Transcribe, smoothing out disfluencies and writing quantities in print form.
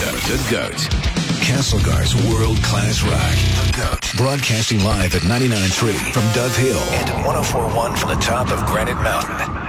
The GOAT. Castlegar's world-class rock. The GOAT. Broadcasting live at 99.3 from Dove Hill and 104.1 from the top of Granite Mountain.